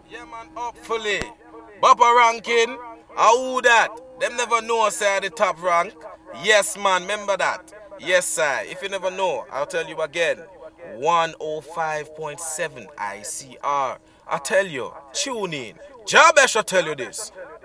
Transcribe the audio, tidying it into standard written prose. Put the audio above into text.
Yeah, man, hopefully. Bopper ranking. Who that? Them never know I say the top rank. Yes, man, remember that. Yes, sir. If you never know, I'll tell you again. 105.7 ICR. I tell you, tune in. Jabesh will tell you this.